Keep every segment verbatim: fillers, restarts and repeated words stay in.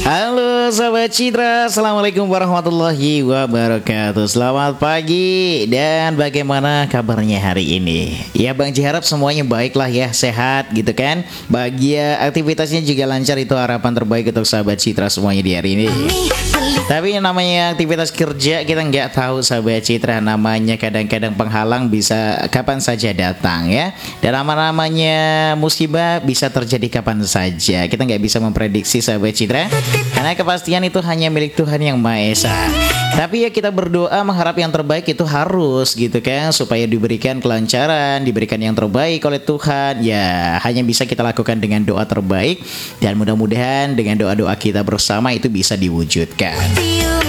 Halo sahabat Citra, assalamualaikum warahmatullahi wabarakatuh. Selamat pagi dan bagaimana kabarnya hari ini? Ya Bang Ji harap semuanya baik lah ya, sehat gitu kan. Bahagia, aktivitasnya juga lancar, itu harapan terbaik untuk sahabat Citra semuanya di hari ini. Tapi yang namanya aktivitas kerja kita nggak tahu sahabat Citra, namanya kadang-kadang penghalang bisa kapan saja datang ya. Dan nama-namanya musibah bisa terjadi kapan saja. Kita nggak bisa memprediksi sahabat Citra, karena kepastian itu hanya milik Tuhan Yang Maha Esa. Tapi ya kita berdoa mengharap yang terbaik itu harus gitu kan, supaya diberikan kelancaran, diberikan yang terbaik oleh Tuhan. Ya hanya bisa kita lakukan dengan doa terbaik, dan mudah-mudahan dengan doa-doa kita bersama itu bisa diwujudkan.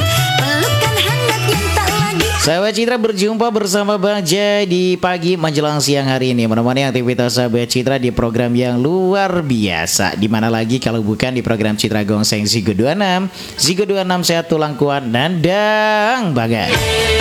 Sahabat Citra, berjumpa bersama Bang Jai di pagi menjelang siang hari ini, menemani aktivitas sahabat Citra di program yang luar biasa. Dimana lagi kalau bukan di program Citra Gongseng Zigo dua puluh enam. Zigo dua puluh enam sehat, tulang kuat, nendang banget.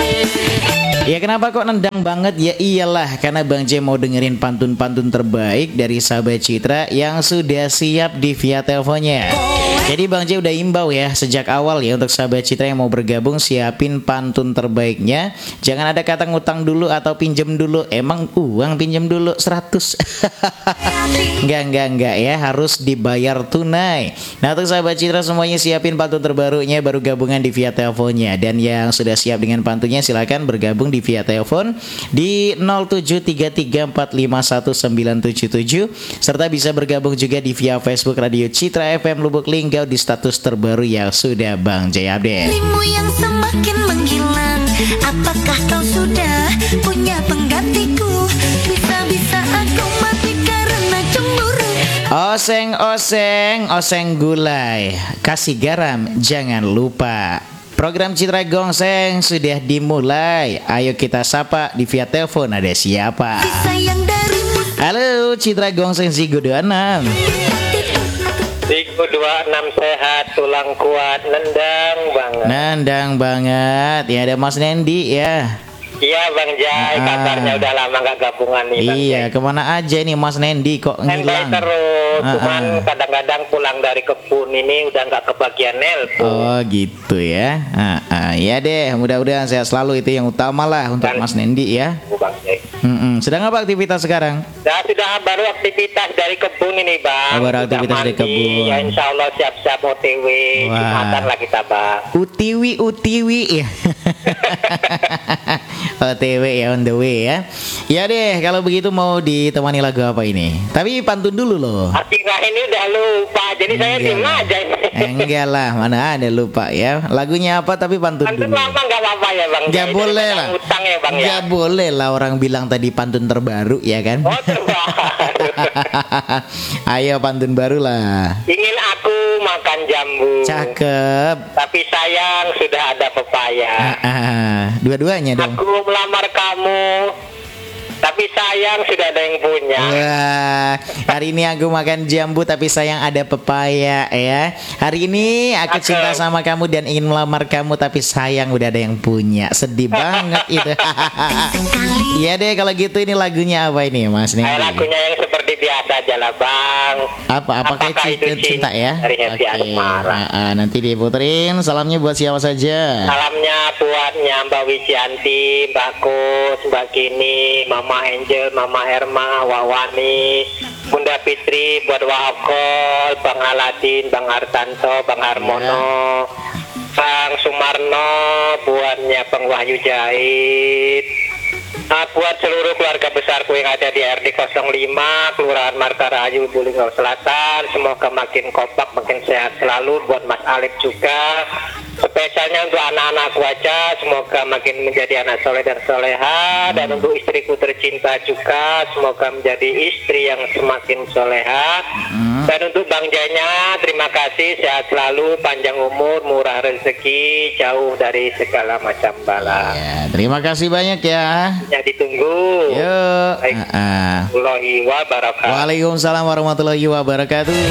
Ya kenapa kok nendang banget? Ya iyalah karena Bang J mau dengerin pantun-pantun terbaik dari sahabat Citra yang sudah siap di via teleponnya. Jadi Bang J udah imbau ya sejak awal ya, untuk sahabat Citra yang mau bergabung siapin pantun terbaiknya. Jangan ada kata ngutang dulu atau pinjem dulu. Emang uang pinjem dulu seratus. Enggak, enggak, enggak ya, harus dibayar tunai. Nah untuk sahabat Citra semuanya siapin pantun terbarunya, baru gabungan di via teleponnya. Dan yang sudah siap dengan pantunnya silakan bergabung di via telepon di nol tujuh tiga tiga empat lima satu sembilan tujuh tujuh, serta bisa bergabung juga di via Facebook Radio Citra F M Lubuk Linggau di status terbaru yang sudah Bang Jai update. Dirimu yang semakin menghilang, apakah kau sudah punya penggantiku? Bisa-bisa aku mati karena cemburu. Oseng oseng oseng gulai, kasih garam jangan lupa. Program Citra Gongseng sudah dimulai. Ayo kita sapa di via telepon, ada siapa? Halo Citra Gongseng Zigo dua puluh enam. Zigo dua puluh enam sehat, tulang kuat, nendang banget. Nendang banget. Ya ada Mas Nendi ya. Iya Bang Jai, ah. kabarnya udah lama gak gabungan nih Bang Iya, Jai. Kemana aja nih Mas Nendi kok ngilang? terus, ah, cuman ah. kadang-kadang pulang dari kebun ini udah gak kebagian nelpon. Oh gitu ya. ah, ah. Ya deh, mudah-mudahan sehat selalu, itu yang utama lah untuk Dan, Mas Nendi ya. Bang Jai. Mm-mm. Sedang apa aktivitas sekarang? Nah, sudah baru aktivitas dari kebun ini Bang. Oh, baru aktivitas mandi, dari kebun. Ya insya Allah siap-siap O T W. Jumatan lah kita Bang. Utiwi utiwi ya. O T W ya, on the way ya. Ya deh, kalau begitu mau ditemani lagu apa ini? Tapi pantun dulu loh. Akhirnya ini udah lupa, jadi enggak. Saya diem aja. Enggak lah, mana ada lupa ya. Lagunya apa tapi pantun, pantun dulu. Pantun lama enggak apa-apa ya Bang. Enggak boleh lah. Utang ya Bang ya. Enggak boleh lah, orang bilang tadi pantun terbaru ya kan. Oh terbaru. Ayo pantun baru lah. Ingin aku makan jambu. Cakep. Tapi sayang sudah ada pepaya. Ah, ah. Dua-duanya dong. Aku melamar kamu, tapi sayang sudah ada yang punya. Wah, hari ini aku makan jambu tapi sayang ada pepaya ya. Hari ini aku cinta sama kamu dan ingin melamar kamu tapi sayang udah ada yang punya. Sedih banget itu. Iya deh kalau gitu, ini lagunya apa ini Mas nih? Lagunya yang seperti biasa aja lah Bang. Apa? Apakah, Apakah itu cinta, cinta ya? Oke. Okay. Uh, uh, nanti diputerin. Salamnya buat siapa saja? Salamnya buatnya Mbak Wijanti, Mbak Kus, Mbak Kini, Mama Angel, Mama Herma, Wawani, Bunda Fitri, buat Wakol, Bang Aladin, Bang Artanto, Bang Harmono, ya. Bang Sumarno, buatnya Bang Wahyu Jahit. Nah, buat seluruh keluarga besarku yang ada di R D nol lima, Kelurahan Martarayu, Bulungan Selatan, semoga makin kompak, makin sehat selalu. Buat Mas Alif juga, spesialnya untuk anak-anakku aja, semoga makin menjadi anak soleh dan soleha. Dan untuk istriku tercinta juga, semoga menjadi istri yang semakin soleha. Dan untuk Bang Janya, terima kasih, sehat selalu, panjang umur, murah rezeki, jauh dari segala macam bala. Ya, terima kasih banyak ya. Ya ditunggu. Yuk. Warahmatullahi wabarakatuh. Waalaikumsalam warahmatullahi wabarakatuh.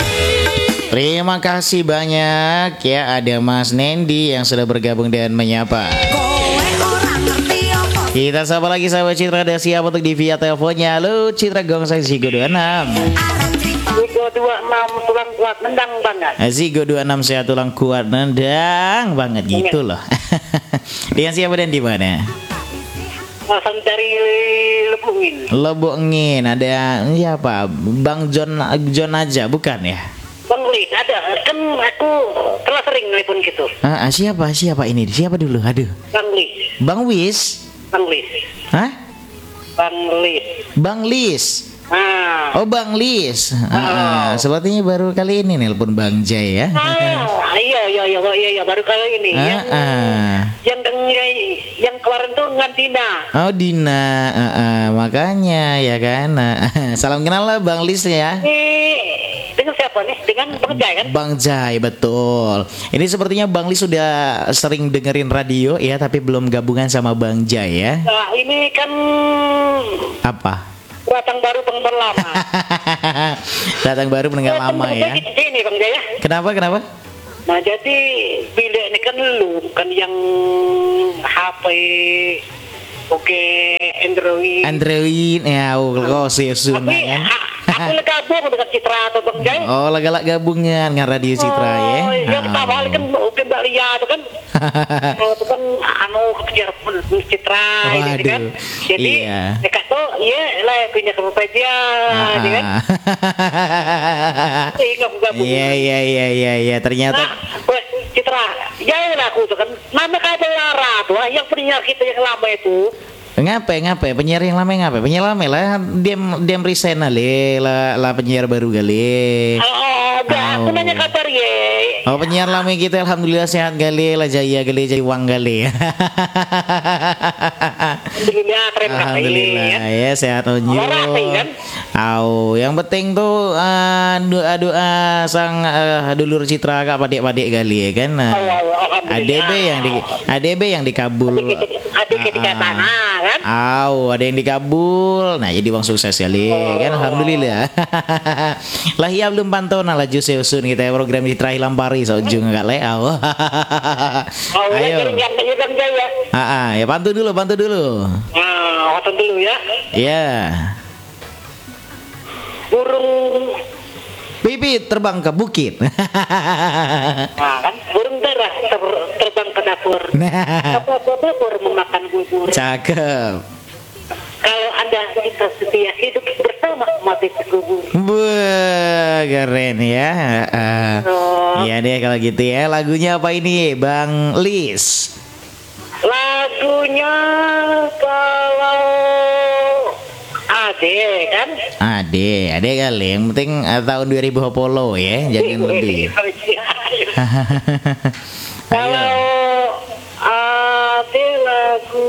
Terima kasih banyak ya, ada Mas Nendi yang sudah bergabung dan menyapa. Kita sapa lagi sahabat Citra, ada siapa untuk di via teleponnya? Halo Citra Gongseng Zigo dua puluh enam. Zigo dua enam tulang kuat nendang banget. Zigo dua enam sehat tulang kuat nendang banget gitu loh. Dengan siapa dan di mana? Asal dari Lebungin. Lebungin ada siapa? Bang John John aja bukan ya? Bang Lis ada kan aku telah sering nelpon gitu. Ah, ah, siapa siapa ini? Siapa dulu? Aduh. Bang Lis. Bang Wis. Bang Lis. Hah? Bang Lis. Bang Lis. Ah. Oh Bang Lis. Ah, ah, sepertinya baru kali ini nelpon Bang Jai ya. Ah, iya iya iya iya iya baru kali ini. Ah, yang ah. yang yang, yang kemarin tuh dengan Dina. Oh Dina, ah, ah, makanya ya kan. Ah, salam kenal lah Bang Lis ya. Eh, dengan siapa nih? Dengan Bang Jai kan? Bang Jai betul. Ini sepertinya Bang Lis sudah sering dengerin radio ya, tapi belum gabungan sama Bang Jai ya. Nah, ini kan Apa? datang baru pendengar lama. Datang baru pendengar lama ya. Ini Bang Jai ya. Kenapa kenapa? Nah jadi bilik ini kan lu kan yang H P oke Android. Android ya, oh kok sesun Tapi kan. a- aku lega gabung dengan Citra atau Bang Jai. Oh, lagak gabungan dengan Radio Citra ya. Oh, yang pertama kali kan oke Mbak Lia itu kan. Oh, itu kan anu kejar Citra ini kan. Waduh, Jadi iya. mereka tuh iya lah punya Tokopedia ini kan. Ingat gabung. Iya iya iya iya iya ternyata Nah, weh, Citra, jauh lah aku tuh kan. Nama kabel Lara tuh, ah, yang penyiar kita yang lama itu. ngapain ngapain penyiar yang lama ngapain penyiar lama lah dia dia resign ale lah lah penyiar baru kali. Oh, enggak, aku Oh. nanya kabar ye. Oh penyiar lama kita alhamdulillah sehat gali lah jaya gali jadi uang gali. Alhamdulillah keren kali. Alhamdulillah ya sehat onyo. Olahraga, kan? Au, yang penting tuh uh, doa doa sang uh, dulur Citra kak padik-padik kali ya kan. Nah, Oh, oh, A D B yang di A D B yang dikabul. Adik ketika tanah kan. Au, ada yang dikabul. Nah, jadi uang sukses kali kan alhamdulillah. Lah iya belum pantau nah laju seusun kita ya, program Citra Hilang Pari saujung enggak le. Au. Oh, Ayo. yang yang Bang Jai ya. Ah, ah, ya bantu dulu, bantu dulu. Nah, waktu dulu ya. Ya. Burung Pipit terbang ke bukit. nah, kan burung darah ter- terbang ke dapur. Nah, Apa dapur memakan bubur. cakep. Kalau Anda kita setia hidup bersama mati sekubur. Wah, keren ya. Ah, Oh. iya deh kalau gitu ya. Lagunya apa ini, Bang Lis? Lagunya kalau Ade kan? Ade, ade kali. Yang penting eh, tahun dua ribu Apollo ya, jangan lebih. Kalau Ade lagu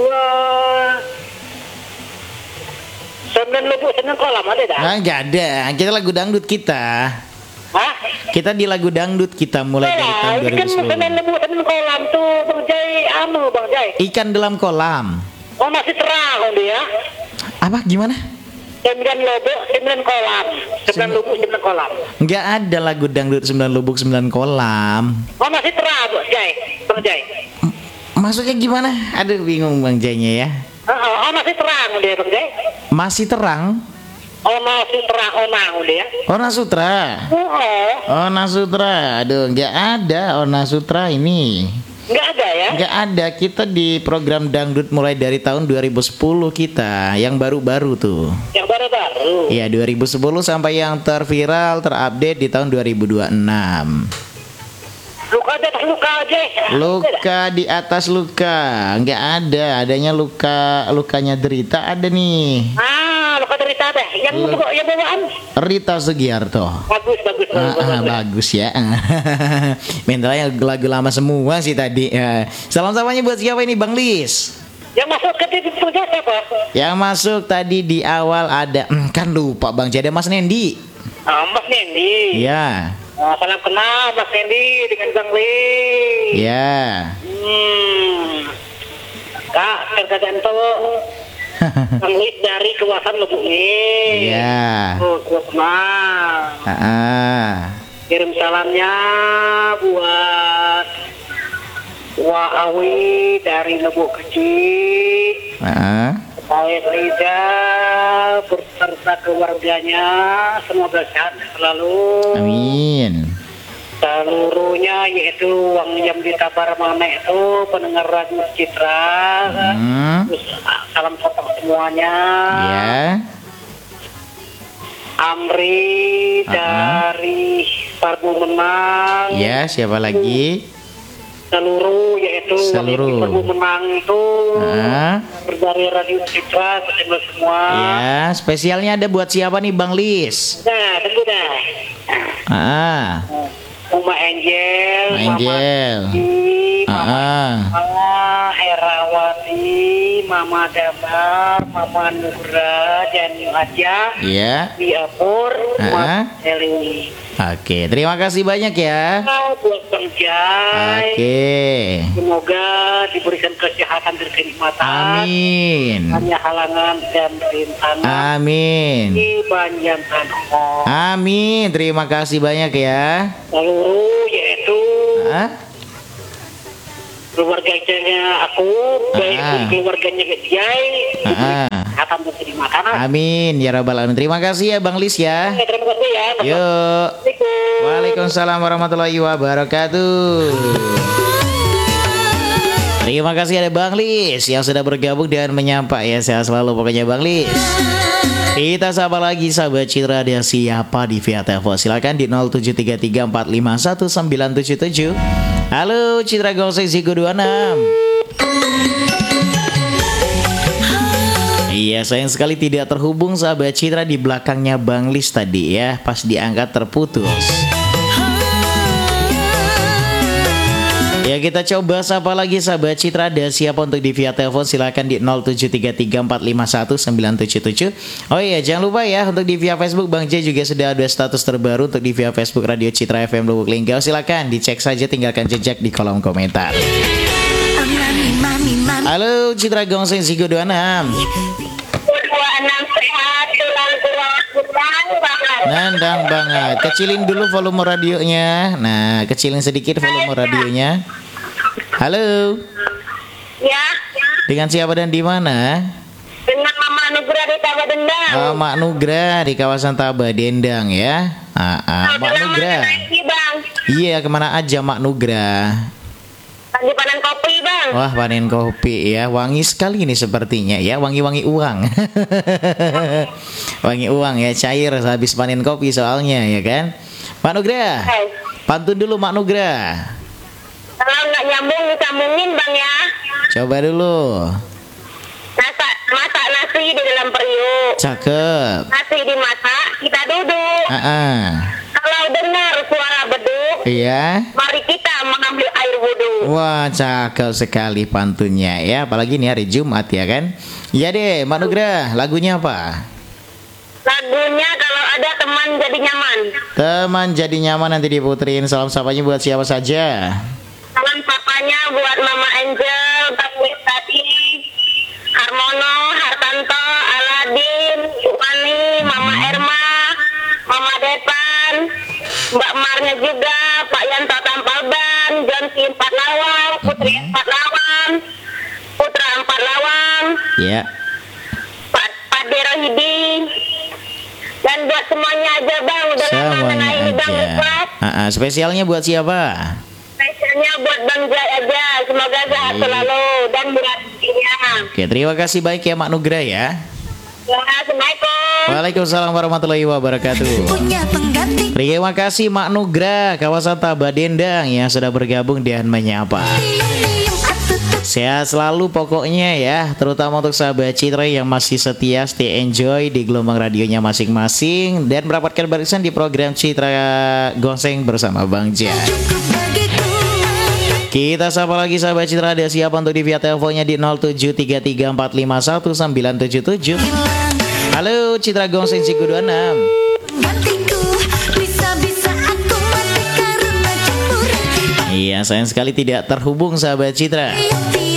Senen Lubuk Senen Kolam ada dah? Nah, nggak ada. Kita lagu dangdut kita. Hah? Kita di lagu dangdut kita mulai dari tahun Nah, dua ini ribu kan sepuluh. Senen Lubuk Senen Kolam tuh Bang Jai anu Bang Jai. Ikan dalam kolam. Oh masih terang dia. Apa gimana? Sembilan lubuk, sembilan kolam. Sembilan lubuk, sembilan kolam. Nggak ada lagu dangdut sembilan lubuk sembilan kolam. Oh masih terang Bang Jai, Bang Jai. M- Maksudnya gimana? Aduh bingung Bang Jainya ya. Oh, oh, oh masih terang dia Bang Jai. Masih terang. Oh masih terang, oh nang dia. Ona Sutra. Oh, oh. Ona Sutra. Aduh nggak ada Ona Sutra ini. Nggak ada ya? Nggak ada. Kita di program dangdut mulai dari tahun dua ribu sepuluh kita. Yang baru-baru tuh. Yang baru-baru. Iya dua ribu sepuluh sampai yang terviral terupdate di tahun dua ribu dua puluh enam. Luka aja, tak luka aja. Luka di atas luka. Nggak ada. Adanya luka lukanya derita ada nih. Ah, luka derita deh. Yang bawa, yang bawaan. Rita Sugiarto. Bagus, bagus, bagus. Ah, ah, bagus. bagus ya. Mentalnya lagu lama semua sih tadi. Ya. Salam samanya buat siapa ini Bang Lis? Yang masuk ke titik kerja siapa? Yang masuk tadi di awal ada hmm, kan lupa Bang jadi Mas Nendi. Ah, Mas Nendi. Ya. Ah, salam kenal Mas Nendi dengan Bang Lee. Ya. Hmm. Kak, terkadang tuh Bang Lee dari kawasan Lubuk ini. Iya. Oh, kuat mah. Ah, ah. Kirim salamnya buat Waawi dari Lubuk Kecil. Ah, ah. Baik Rida berserta keluarganya semoga sehat selalu. Amin. Seluruhnya yaitu Wang yang ditabar mana itu pendengar Radio Citra. Hmm. Terus, salam sapa semuanya. Ya. Amri Uh-uh. dari Parbu Menang. Ya, siapa lagi? Seluruh yaitu Seluruh. Parbu Menang itu Ah. dari Radio Citra ketemu semua. Ya, spesialnya ada buat siapa nih Bang Lis? Nah, tunggu dah. Ah. Uma Angel, Ma Angel. Mama Ati, Mama Ah. Mama Herawati, Mama Damar, Mama Nugra, dan Aja, Ya. Diapur, Ah. Mas Eli. Oke, terima kasih banyak ya. Buat Bang Jai, Oke. semoga diberikan kesehatan dan kenikmatan. Amin. Hanya halangan dan rintangan Amin. di Banjar Tanah. Amin. Terima kasih banyak ya. Seluruh yaitu Ah. keluarganya aku, baik Ah. keluarganya Jai, Ah. akan menjadi makanan. Amin ya rabbal alamin. Terima kasih ya Bang Lis ya. Oke, terima kasih ya. Yuk. Assalamualaikum. Waalaikumsalam warahmatullahi wabarakatuh. Terima kasih ada Bang Lis yang sudah bergabung dan menyapa ya. Sehat selalu pokoknya Bang Lis. Kita sapa lagi sahabat Citra, ada siapa di via telepon? Silakan di nol tujuh tiga tiga empat lima satu sembilan tujuh tujuh. Halo Citra Gongseng Siku dua enam. Iya, sayang sekali tidak terhubung sahabat Citra, di belakangnya Bang Lis tadi ya. Pas diangkat terputus. Ya, kita coba sapa lagi sahabat Citra, ada siapa untuk di via telepon? Silakan di nol tujuh tiga tiga empat lima satu sembilan tujuh tujuh. Oh iya, jangan lupa ya untuk di via Facebook Bang J juga sudah ada status terbaru untuk di via Facebook Radio Citra F M Lubuk Linggau. Silakan dicek saja, tinggalkan jejak di kolom komentar. Mami, mami, mami. Halo Citra Gongseng Sigo dua enam. dua enam sehat, tulang kurang kurang banget. Nandang banget. Kecilin dulu volume radionya. Nah, kecilin sedikit volume radionya. Halo. Ya, Dengan siapa dan di mana? dengan Mama Nugra di Tabadendang. Oh, Mak Nugra di kawasan Tabadendang ya. Ah, ah, Mak Nugra. Lagi, Bang. Iya, kemana aja Mak Nugra? Lagi panen kopi, Bang. Wah, panen kopi ya. Wangi sekali ini sepertinya ya. Wangi-wangi uang. Wangi uang ya, cair habis panen kopi soalnya ya kan. Mak Nugra. Hai. Pantun dulu Mak Nugra. Kalau nggak nyambung disambungin, Bang ya. Coba dulu. Masak, masak nasi di dalam periuk. Cakep. Nasi dimasak, kita duduk. Ah, ah. Kalau dengar suara beduk, Iya. mari kita mengambil air wudhu. Wah, cakep sekali pantunnya ya. Apalagi nih hari Jumat ya kan. Iya deh, Mak Nugra, lagunya apa? Lagunya kalau ada teman jadi nyaman. Teman jadi nyaman nanti diputerin. Salam sapanya buat siapa saja? Salam papanya buat Mama Angel, Bang Tadi, Harmono, Hartanto, Aladin, Wani, Mama Erma, Mama Depan, Mbak Marnya juga, Pak Yanto Tampalban, Jonsi Empat Lawang, Putri Empat Lawang, Putra Empat Lawang, Ya. Pak Pak Derohidi, dan buat semuanya aja Bang, udah lama Semuanya kena ini Bang, aja. Ustaz. Ah, ah, spesialnya buat siapa? Spesialnya buat Bang Jai aja, semoga sehat Baik. selalu dan berat rezekinya. Oke, terima kasih baik ya Mak Nugra ya. Ya, Assalamualaikum. Waalaikumsalam warahmatullahi wabarakatuh. Punya pengganti. Terima kasih Mak Nugra, kawasan Tabadendang yang sudah bergabung dan menyapa. Diem-diem aku tuh. Sehat selalu pokoknya ya, terutama untuk sahabat Citra yang masih setia stay enjoy di gelombang radionya masing-masing dan mendapatkan barisan di program Citra Gongseng bersama Bang J. Cukup bagiku. Kita sapa lagi sahabat Citra, ada siapa untuk di via teleponnya di nol tujuh tiga tiga empat lima satu sembilan tujuh tujuh. Hilang Halo Citra Gongseng Siku dua enam. penggantiku. Bisa-bisa aku mati karena cemburu. Iya, sayang sekali tidak terhubung sahabat Citra. Tiap-tiap